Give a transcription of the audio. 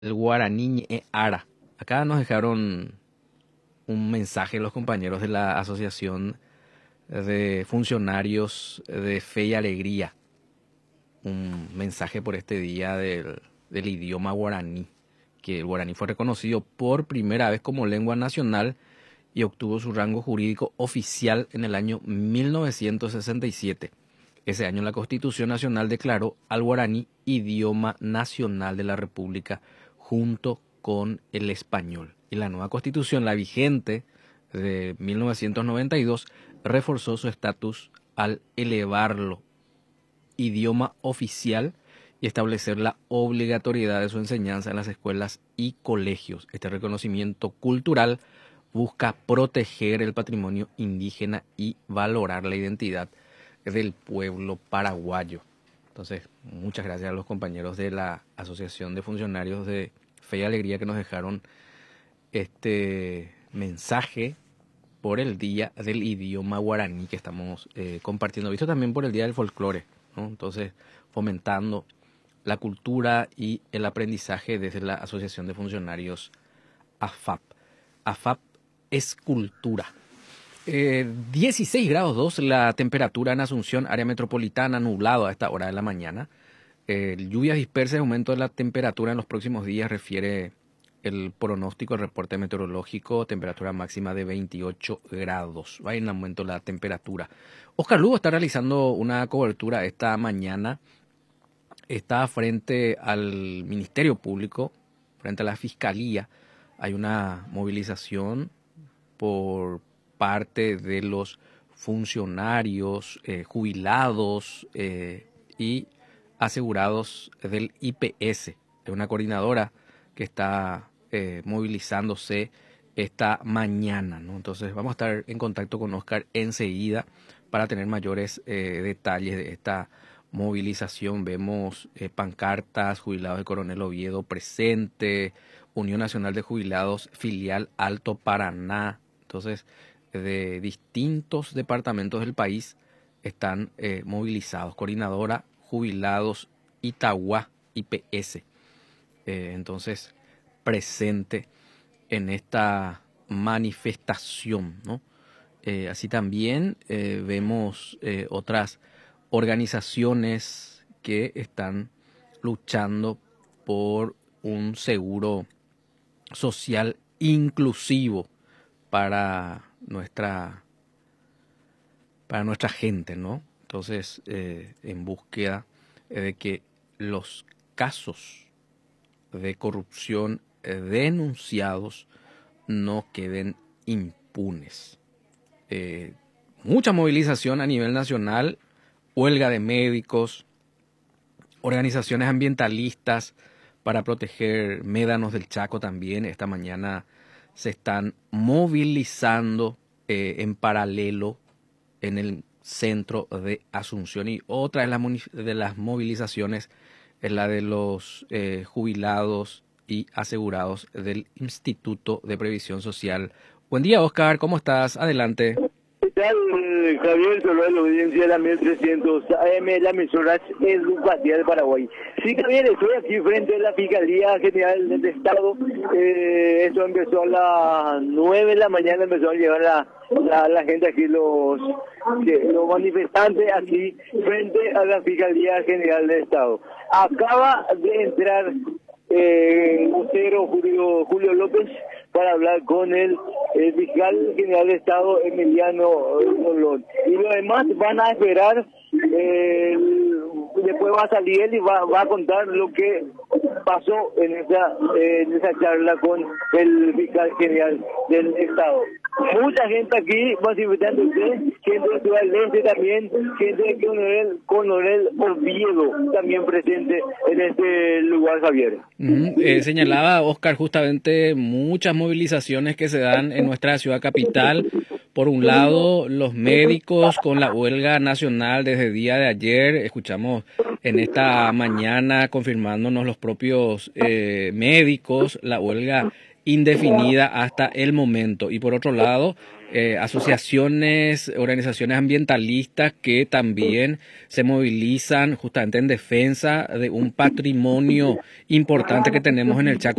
el guaraní ara. Acá nos dejaron un mensaje los compañeros de la Asociación de Funcionarios de Fe y Alegría. Un mensaje por este día del idioma guaraní, que el guaraní fue reconocido por primera vez como lengua nacional y obtuvo su rango jurídico oficial en el año 1967. Ese año la Constitución Nacional declaró al guaraní idioma nacional de la República junto con el español. Y la nueva Constitución, la vigente de 1992, reforzó su estatus al elevarlo idioma oficial y establecer la obligatoriedad de su enseñanza en las escuelas y colegios. Este reconocimiento cultural busca proteger el patrimonio indígena y valorar la identidad del pueblo paraguayo. Entonces, muchas gracias a los compañeros de la Asociación de Funcionarios de Fe y Alegría que nos dejaron este mensaje por el Día del Idioma Guaraní que estamos compartiendo, visto también por el Día del Folclore, ¿no? Entonces, fomentando la cultura y el aprendizaje desde la Asociación de Funcionarios AFAP. AFAP es cultura. 16 grados 2 la temperatura en Asunción, área metropolitana, nublado a esta hora de la mañana. Lluvias dispersas, aumento de la temperatura en los próximos días, refiere el pronóstico, el reporte meteorológico, temperatura máxima de 28 grados. Va en aumento la temperatura. Oscar Lugo está realizando una cobertura esta mañana. Está frente al Ministerio Público, frente a la Fiscalía. Hay una movilización por parte de los funcionarios, jubilados y asegurados del IPS. Es una coordinadora que está movilizándose esta mañana, ¿no? Entonces vamos a estar en contacto con Oscar enseguida para tener mayores detalles de esta movilización. Vemos pancartas, jubilados de Coronel Oviedo presente, Unión Nacional de Jubilados, filial Alto Paraná. Entonces, de distintos departamentos del país están movilizados. Coordinadora, jubilados, Itagua, IPS. Entonces, presente en esta manifestación, ¿no? Así también vemos otras organizaciones que están luchando por un seguro social inclusivo para nuestra gente, ¿no? Entonces, en búsqueda de que los casos de corrupción denunciados no queden impunes. Mucha movilización a nivel nacional, huelga de médicos, organizaciones ambientalistas para proteger médanos del Chaco también. Esta mañana se están movilizando en paralelo en el centro de Asunción. Y otra de las movilizaciones es la de los jubilados y asegurados del Instituto de Previsión Social. Buen día, Oscar, ¿cómo estás? Adelante. ¿Qué tal, Javier? Solo de la audiencia de la 1300 AM, la emisora Educativa de Paraguay. Sí, Javier, estoy aquí frente a la Fiscalía General del Estado. Esto empezó a las 9 de la mañana, empezó a llegar la gente aquí, los manifestantes aquí frente a la Fiscalía General del Estado. Acaba de entrar el vocero Julio López para hablar con el fiscal general de Estado Emiliano Rolón. Y los demás van a esperar, después va a salir él y va a contar lo que pasó en esa charla con el fiscal general del Estado. Mucha gente aquí manifestándose, gente de Ciudad del Este también, gente de Coronel Oviedo también presente en este lugar, Javier. Señalaba Oscar justamente muchas movilizaciones que se dan en nuestra ciudad capital. Por un lado, los médicos con la huelga nacional desde el día de ayer. Escuchamos en esta mañana confirmándonos los propios médicos la huelga indefinida hasta el momento. Y por otro lado, asociaciones, organizaciones ambientalistas que también se movilizan justamente en defensa de un patrimonio importante que tenemos en el Chaco.